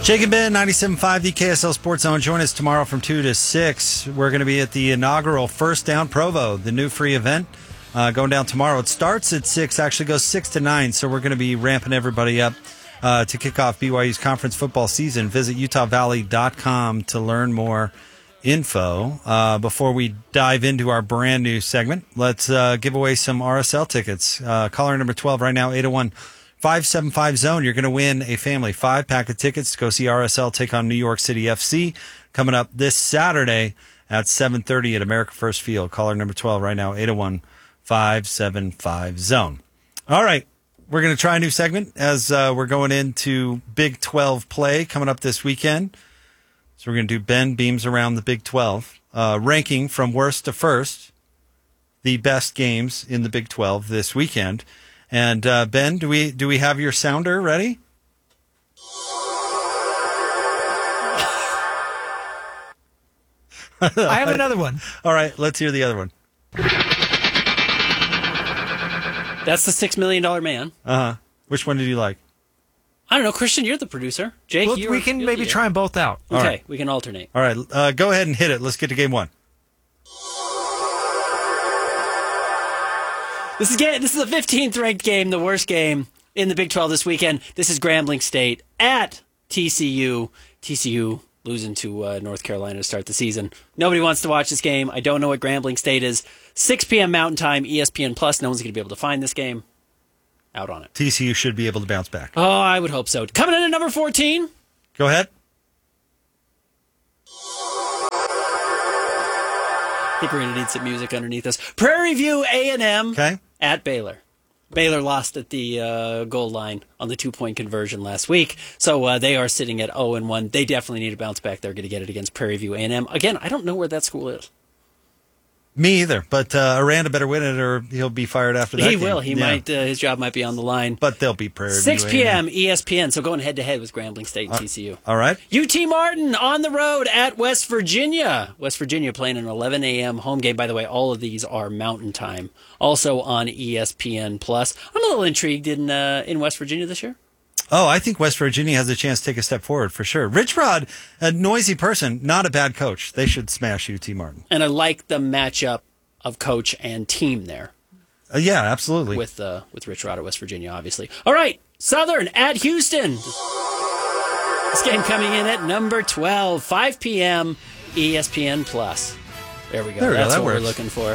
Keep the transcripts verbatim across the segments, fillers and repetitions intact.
Jake and Ben, ninety-seven point five, the K S L Sports Zone. Join us tomorrow from two to six. We're going to be at the inaugural First Down Provo, the new free event, uh, going down tomorrow. It starts at six, actually goes six to nine, so we're going to be ramping everybody up uh, to kick off B Y U's conference football season. Visit utah valley dot com to learn more info. Uh, before we dive into our brand new segment, let's uh, give away some R S L tickets. Uh, caller number twelve right now, eight oh one, five seven five, zone. You're going to win a family five pack of tickets to go see R S L take on New York City F C coming up this Saturday at seven thirty at America First Field. Caller number twelve right now, eight oh one, five seven five, zone. All right. We're going to try a new segment as uh, we're going into Big twelve play coming up this weekend. So we're going to do Ben Beams Around the Big twelve, uh, ranking from worst to first the best games in the Big twelve this weekend. And uh, Ben, do we do we have your sounder ready? I have another one. All right, let's hear the other one. That's the Six Million Dollar Man. Uh huh. Which one did you like? I don't know, Christian. You're the producer. Jake, Well, you're, we can you're maybe the- try them both out. Okay, All right. we can alternate. All right, uh, go ahead and hit it. Let's get to game one. This is ga- this is the fifteenth ranked game, the worst game in the Big twelve this weekend. This is Grambling State at T C U. T C U losing to uh, North Carolina to start the season. Nobody wants to watch this game. I don't know what Grambling State is. six p.m. Mountain Time, E S P N Plus. No one's going to be able to find this game. Out on it. T C U should be able to bounce back. Oh, I would hope so. Coming in at number fourteen. Go ahead. I think we're going to need some music underneath us. Prairie View A and M Okay. at Baylor. Baylor lost at the uh, goal line on the two-point conversion last week, so uh, they are sitting at oh and one. They definitely need to bounce back. They're going to get it against Prairie View A and M. Again, I don't know where that school is. Me either, but uh, Aranda better win it or he'll be fired after that He game. will. He Yeah. might. Uh, his job might be on the line. But they'll be Prairie View six A and M. p.m. E S P N, so going head-to-head with Grambling State and T C U. All right. U T Martin on the road at West Virginia. West Virginia playing an eleven a.m. home game. By the way, all of these are Mountain Time. Also on E S P N Plus. I'm a little intrigued in uh, in West Virginia this year. Oh, I think West Virginia has a chance to take a step forward for sure. Rich Rod, a noisy person, not a bad coach. They should smash U T Martin. And I like the matchup of coach and team there Uh, yeah, absolutely. with uh, with Rich Rod at West Virginia, obviously. All right, Southern at Houston. This game coming in at number twelve, five p.m. E S P N Plus. There we go. There we go, That's that what works. we're looking for.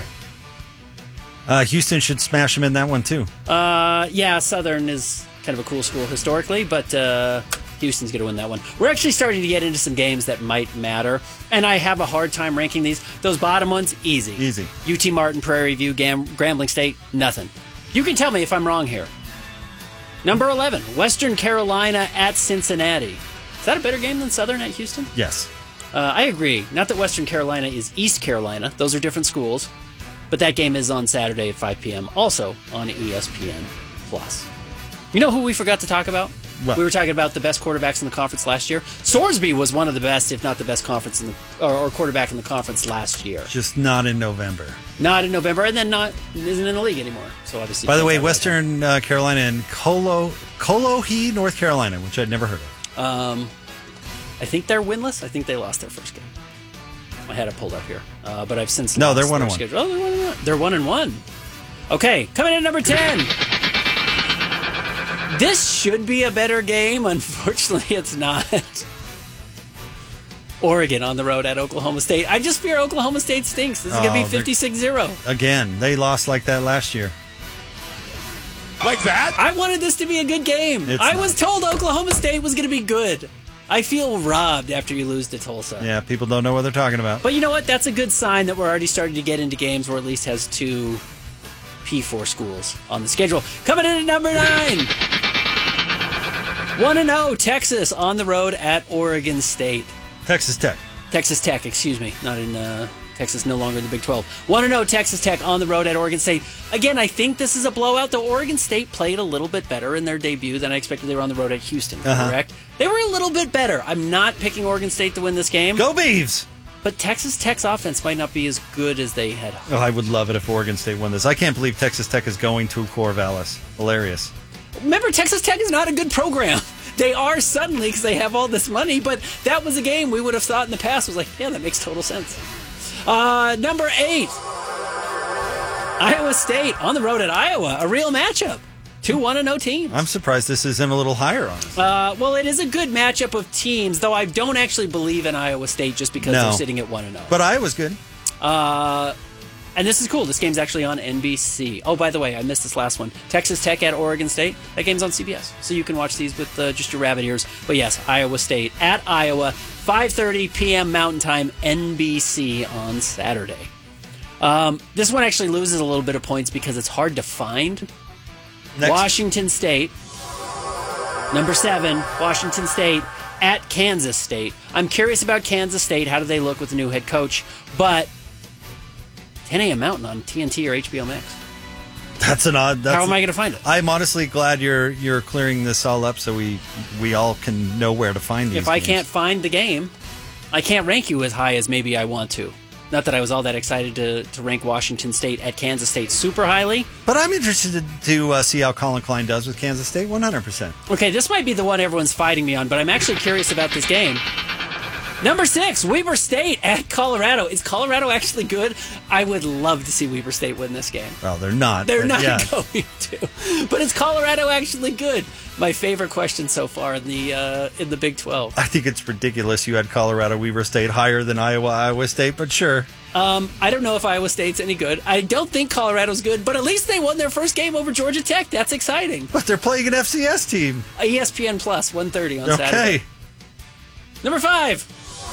uh, Houston should smash them in that one too. Uh, yeah, Southern is kind of a cool school historically, but uh, Houston's going to win that one. We're actually starting to get into some games that might matter, and I have a hard time ranking these. Those bottom ones, easy. Easy. U T Martin, Prairie View, Gam- Grambling State, nothing. You can tell me if I'm wrong here. Number eleven, Western Carolina at Cincinnati. Is that a better game than Southern at Houston? Yes. Uh, I agree. Not that Western Carolina is East Carolina. Those are different schools. But that game is on Saturday at five p.m. Also on E S P N Plus. You know who we forgot to talk about? What? We were talking about the best quarterbacks in the conference last year. Sorsby was one of the best, if not the best conference in the or, or quarterback in the conference last year. Just not in November. Not in November, and then not isn't in the league anymore. So obviously. By the can't way, talk about Western uh, Carolina and Colo Colohee, North Carolina, which I'd never heard of. that. Um, I think they're winless. I think they lost their first game. I had it pulled up here, uh, but I've since No, lost they're one their and one. schedule. Oh, they're one and one. They're one and one. Okay, coming in at number ten. This should be a better game. Unfortunately, it's not. Oregon on the road at Oklahoma State. I just fear Oklahoma State stinks. This is going Oh, to be they're- fifty-six zero. Again, they lost like that last year. Like that? I wanted this to be a good game. It's I not. was told Oklahoma State was going to be good. I feel robbed after you lose to Tulsa. Yeah, people don't know what they're talking about. But you know what? That's a good sign that we're already starting to get into games where at least has two P four schools on the schedule. Coming in at number nine. one and oh, Texas on the road at Oregon State. Texas Tech. Texas Tech, excuse me. Not in uh, Texas, no longer in the Big twelve. one and oh, Texas Tech on the road at Oregon State. Again, I think this is a blowout, though Oregon State played a little bit better in their debut than I expected. They were on the road at Houston, Uh-huh. correct? They were a little bit better. I'm not picking Oregon State to win this game. Go Beavs! But Texas Tech's offense might not be as good as they had hoped. Oh, I would love it if Oregon State won this. I can't believe Texas Tech is going to Corvallis. Hilarious. Remember, Texas Tech is not a good program. They are suddenly because they have all this money, but that was a game we would have thought in the past was like, yeah, that makes total sense. Uh, number eight, Iowa State on the road at Iowa, a real matchup. Two one and oh teams. I'm surprised this isn't a little higher on us. Uh, well, it is a good matchup of teams, though I don't actually believe in Iowa State just because No. they're sitting at one and oh. But Iowa's good. Uh, and this is cool. This game's actually on N B C. Oh, by the way, I missed this last one. Texas Tech at Oregon State. That game's on C B S. So you can watch these with uh, just your rabbit ears. But yes, Iowa State at Iowa, five thirty p.m. Mountain Time, N B C on Saturday. Um, this one actually loses a little bit of points because it's hard to find. Next. Washington State, number seven, Washington State at Kansas State. I'm curious about Kansas State. How do they look with the new head coach? But ten a.m. Mountain on T N T or H B O Max. That's an odd. That's How am I going to find it? I'm honestly glad you're you're clearing this all up so we we all can know where to find these. If I games. can't find the game, I can't rank you as high as maybe I want to. Not that I was all that excited to, to rank Washington State at Kansas State super highly. But I'm interested to, to uh, see how Colin Klein does with Kansas State. one hundred percent. Okay, this might be the one everyone's fighting me on, but I'm actually curious about this game. Number six, Weber State at Colorado. Is Colorado actually good? I would love to see Weber State win this game. Well, they're not. They're but not yeah. going to. But is Colorado actually good? My favorite question so far in the uh, in the Big twelve. I think it's ridiculous you had Colorado Weber State higher than Iowa Iowa State, but sure. Um, I don't know if Iowa State's any good. I don't think Colorado's good, but at least they won their first game over Georgia Tech. That's exciting. But they're playing an F C S team. E S P N Plus, one thirty on Okay. Saturday. Number five.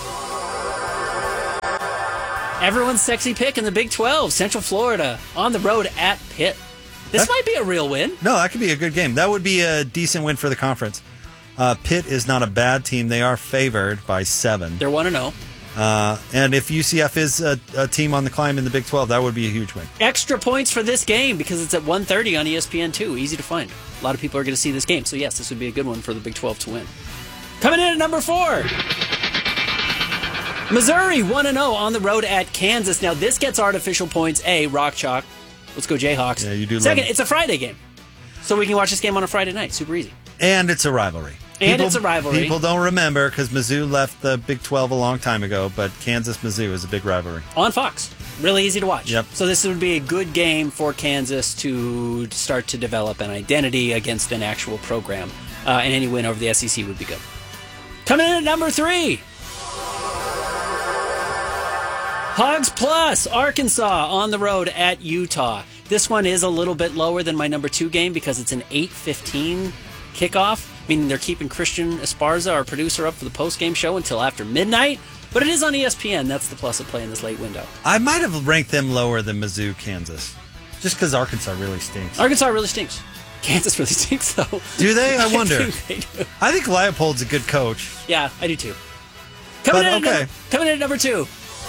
Everyone's sexy pick in the Big twelve, Central Florida, on the road at Pitt. This Huh? might be a real win. No, that could be a good game. That would be a decent win for the conference. Uh, Pitt is not a bad team. They are favored by seven. They're one and oh. Uh, and if U C F is a, a team on the climb in the Big twelve, that would be a huge win. Extra points for this game because it's at one thirty on E S P N two. Easy to find. A lot of people are going to see this game. So, yes, this would be a good one for the Big twelve to win. Coming in at number four. Missouri one and oh on the road at Kansas. Now, this gets artificial points. A, Rock Chalk. Let's go Jayhawks. Yeah, you do love Second, it. it's a Friday game. So we can watch this game on a Friday night. Super easy. And it's a rivalry. And it's a rivalry. People don't remember because Mizzou left the Big twelve a long time ago, but Kansas-Mizzou is a big rivalry. On Fox. Really easy to watch. Yep. So this would be a good game for Kansas to start to develop an identity against an actual program. Uh, and any win over the S E C would be good. Coming in at number three. Hogs Plus, Arkansas on the road at Utah. This one is a little bit lower than my number two game because it's an eight fifteen kickoff, meaning they're keeping Christian Esparza, our producer, up for the post-game show until after midnight. But it is on E S P N. That's the plus of playing this late window. I might have ranked them lower than Mizzou, Kansas, just because Arkansas really stinks. Arkansas really stinks. Kansas really stinks, though. Do they? I wonder. I think they do. I think Leipold's a good coach. Yeah, I do too. Coming, But, in, at okay. number, coming in at number two.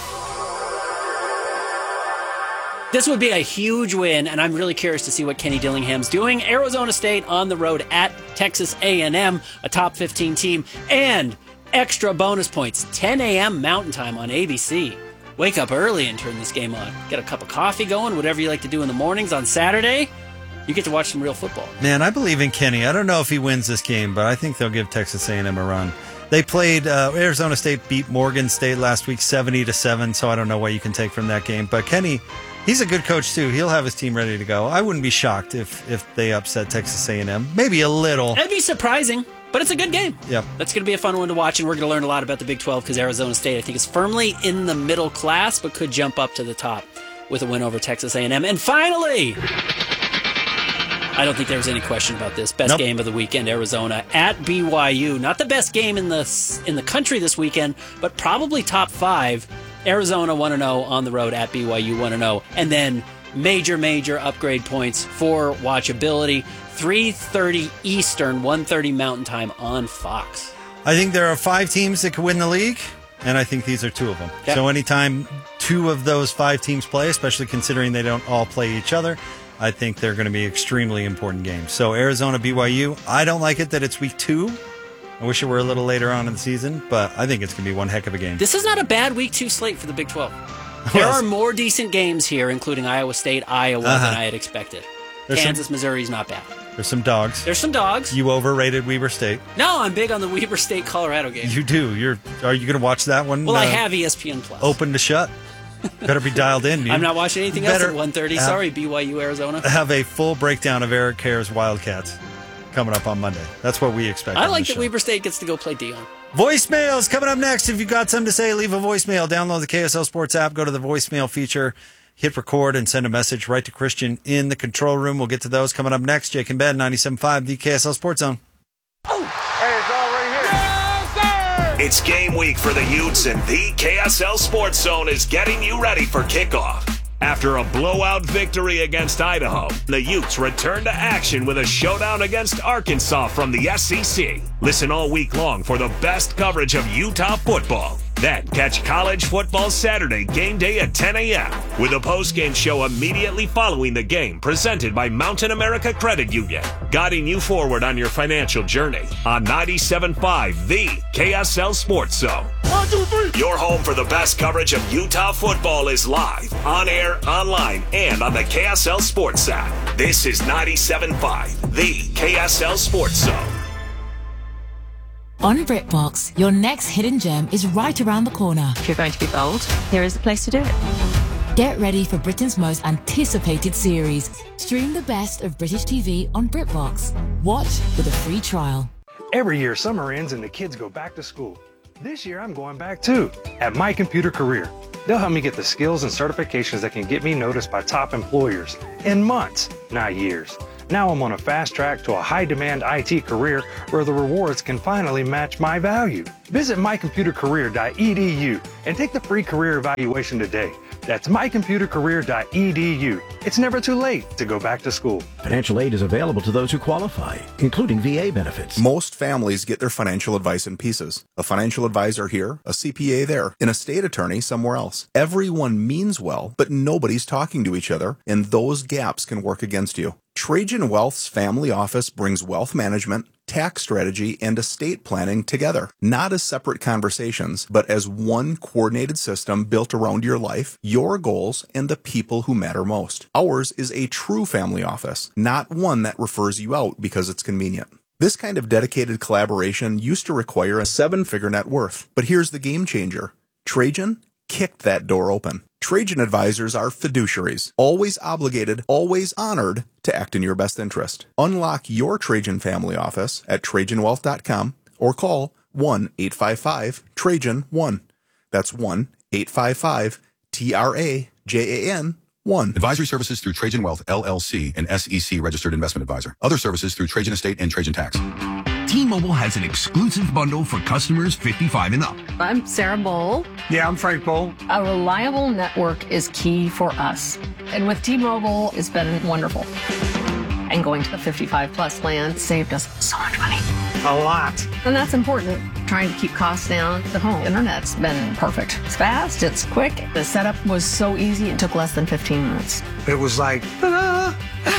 This would be a huge win, and I'm really curious to see what Kenny Dillingham's doing. Arizona State on the road at Texas A and M, a top fifteen team, and extra bonus points, ten a.m. Mountain Time on A B C. Wake up early and turn this game on. Get a cup of coffee going, whatever you like to do in the mornings on Saturday. You get to watch some real football. Man, I believe in Kenny. I don't know if he wins this game, but I think they'll give Texas A and M a run. They played uh, Arizona State beat Morgan State last week seventy to seven, so I don't know what you can take from that game. But Kenny, he's a good coach too. He'll have his team ready to go. I wouldn't be shocked if if they upset Texas A and M. Maybe a little. That'd be surprising, but it's a good game. Yep. That's going to be a fun one to watch, and we're going to learn a lot about the Big twelve because Arizona State, I think, is firmly in the middle class, but could jump up to the top with a win over Texas A and M. And finally, I don't think there was any question about this. Best Nope. game of the weekend, Arizona at B Y U. Not the best game in the in the country this weekend, but probably top five. Arizona one and oh on the road at B Y U one and oh. And then major, major upgrade points for watchability. three thirty Eastern, one thirty Mountain Time on Fox. I think there are five teams that could win the league, and I think these are two of them. Okay. So anytime two of those five teams play, especially considering they don't all play each other, I think they're going to be extremely important games. So Arizona, B Y U, I don't like it that it's week two. I wish it were a little later on in the season, but I think it's going to be one heck of a game. This is not a bad week two slate for the Big twelve. There are more decent games here, including Iowa State, Iowa, Uh-huh. than I had expected. There's some- Kansas, Missouri is not bad. There's some dogs. There's some dogs. You overrated Weber State. No, I'm big on the Weber State Colorado game. You do. You're. Are you going to watch that one? Well, uh, I have E S P N Plus. Open to shut. Better be dialed in. Dude. I'm not watching anything Better else at one thirty. have, Sorry, B Y U Arizona. Have a full breakdown of Eric Kerr's Wildcats coming up on Monday. That's what we expect. I like that Weber State gets to go play Dion. Voicemails coming up next. If you've got something to say, leave a voicemail. Download the K S L Sports app. Go to the voicemail feature. Hit record and send a message right to Christian in the control room. We'll get to those coming up next. Jake and Ben, ninety-seven point five, the K S L Sports Zone. Oh. Hey, it's all right here. Yes, sir! It's game week for the Utes, and the K S L Sports Zone is getting you ready for kickoff. After a blowout victory against Idaho, the Utes return to action with a showdown against Arkansas from the S E C. Listen all week long for the best coverage of Utah football. Then catch College Football Saturday game day at ten a.m. with a post-game show immediately following the game presented by Mountain America Credit Union, guiding you forward on your financial journey on ninety-seven point five, the K S L Sports Zone. One, two, three. Your home for the best coverage of Utah football is live, on air, online, and on the K S L Sports app. This is ninety-seven point five, the K S L Sports Zone. On BritBox, your next hidden gem is right around the corner. If you're going to be bold, here is the place to do it. Get ready for Britain's most anticipated series. Stream the best of British T V on BritBox. Watch with a free trial. Every year, summer ends and the kids go back to school. This year, I'm going back too, at My Computer Career. They'll help me get the skills and certifications that can get me noticed by top employers in months, not years. Now I'm on a fast track to a high-demand I T career where the rewards can finally match my value. Visit my computer career dot e d u and take the free career evaluation today. That's my computer career dot e d u. It's never too late to go back to school. Financial aid is available to those who qualify, including V A benefits. Most families get their financial advice in pieces. A financial advisor here, a C P A there, an estate attorney somewhere else. Everyone means well, but nobody's talking to each other, and those gaps can work against you. Trajan Wealth's family office brings wealth management, tax strategy, and estate planning together, not as separate conversations, but as one coordinated system built around your life, your goals, and the people who matter most. Ours is a true family office, not one that refers you out because it's convenient. This kind of dedicated collaboration used to require a seven-figure net worth, but here's the game changer. Trajan kicked that door open. Trajan advisors are fiduciaries, always obligated, always honored to act in your best interest. Unlock your Trajan family office at trajan wealth dot com or call one eight five five Trajan one. That's one eight five five T R A J A N one. Advisory services through Trajan Wealth, L L C, an S E C registered investment advisor. Other services through Trajan Estate and Trajan Tax. T-Mobile has an exclusive bundle for customers fifty-five and up. I'm Sarah Bowl. Yeah, I'm Frank Bowl. A reliable network is key for us. And with T-Mobile, it's been wonderful. And going to the fifty-five plus plan saved us so much money. A lot. And that's important. Trying to keep costs down. The home internet's been perfect. It's fast, it's quick. The setup was so easy, it took less than fifteen minutes. It was like, ta-da!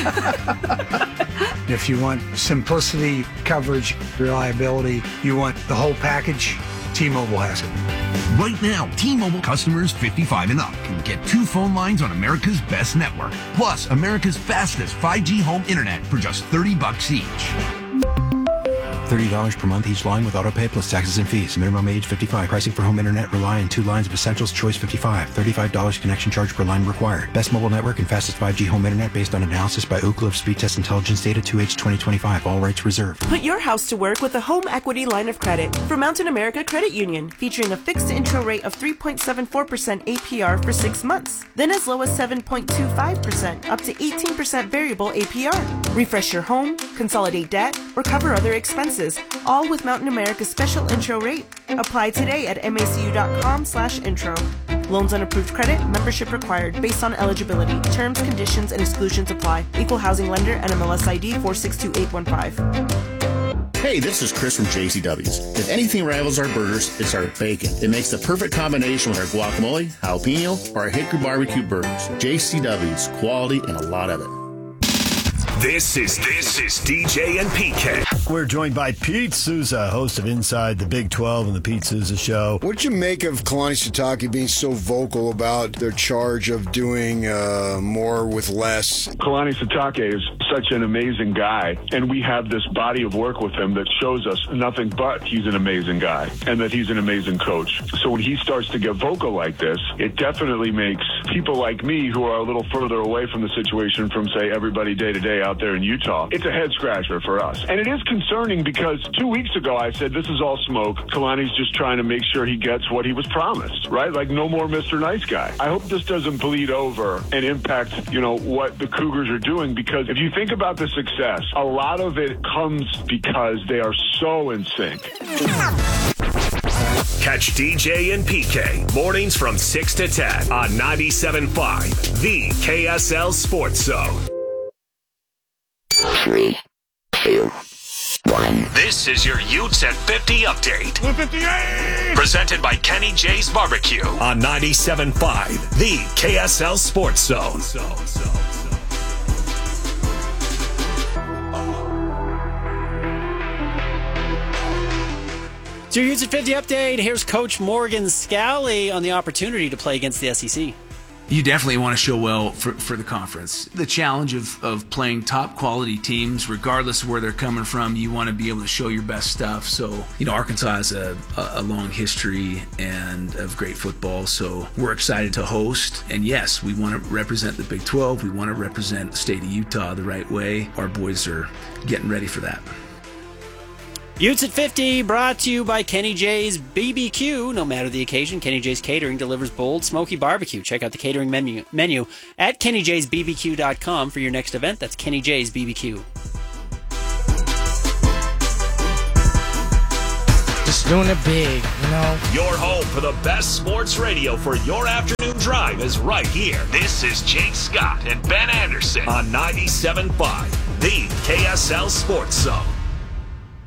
If you want simplicity, coverage, reliability, you want the whole package, T-Mobile has it. Right now, T-Mobile customers fifty-five and up can get two phone lines on America's best network, plus America's fastest five G home internet for just thirty bucks each. thirty dollars per month each line with autopay plus taxes and fees. Minimum age fifty-five. Pricing for home internet rely on two lines of Essentials Choice fifty-five. thirty-five dollars connection charge per line required. Best mobile network and fastest five G home internet based on analysis by Ookla of Speed Test Intelligence Data two H twenty twenty-five. All rights reserved. Put your house to work with a home equity line of credit from Mountain America Credit Union, featuring a fixed intro rate of three point seven four percent A P R for six months, then as low as seven point two five percent, up to eighteen percent variable A P R. Refresh your home, consolidate debt, or cover other expenses, all with Mountain America's special intro rate. Apply today at macu.com slash intro. Loans on approved credit, membership required, based on eligibility. Terms, conditions, and exclusions apply. Equal housing lender, N M L S I D four six two eight one five. Hey, this is Chris from J C W's. If anything rivals our burgers, it's our bacon. It makes the perfect combination with our guacamole, jalapeno, or our hickory barbecue burgers. J C W's, quality and a lot of it. This is this is D J and P K. We're joined by Pete Souza, host of Inside the Big twelve and the Pete Souza Show. What'd you make of Kalani Sitake being so vocal about their charge of doing uh, more with less? Kalani Sitake is such such an amazing guy, and we have this body of work with him that shows us nothing but he's an amazing guy and that he's an amazing coach. So when he starts to get vocal like this, it definitely makes people like me who are a little further away from the situation from, say, everybody day to day out there in Utah, it's a head scratcher for us. And it is concerning because two weeks ago I said this is all smoke. Kalani's just trying to make sure he gets what he was promised, right? Like no more Mister Nice Guy. I hope this doesn't bleed over and impact, you know, what the Cougars are doing, because if you think about the success, a lot of it comes because they are so in sync. Catch D J and P K mornings from six to ten on ninety-seven point five, the K S L Sports Zone. Three, two, one. This is your Utes at fifty update. one fifty-eight! Presented by Kenny J's Barbecue on ninety-seven point five, the K S L Sports Zone. It's your Utes at fifty update. Here's Coach Morgan Scally on the opportunity to play against the S E C. You definitely want to show well for, for the conference. The challenge of, of playing top quality teams, regardless of where they're coming from, you want to be able to show your best stuff. So, you know, Arkansas has a, a long history and of great football, so we're excited to host. And yes, we want to represent the Big twelve. We want to represent the state of Utah the right way. Our boys are getting ready for that. Utes at fifty, brought to you by Kenny J's B B Q. No matter the occasion, Kenny J's Catering delivers bold, smoky barbecue. Check out the catering menu, menu at kenny jays b b q dot com for your next event. That's Kenny J's B B Q. Just doing it big, you know? Your home for the best sports radio for your afternoon drive is right here. This is Jake Scott and Ben Anderson on ninety-seven point five, the K S L Sports Zone.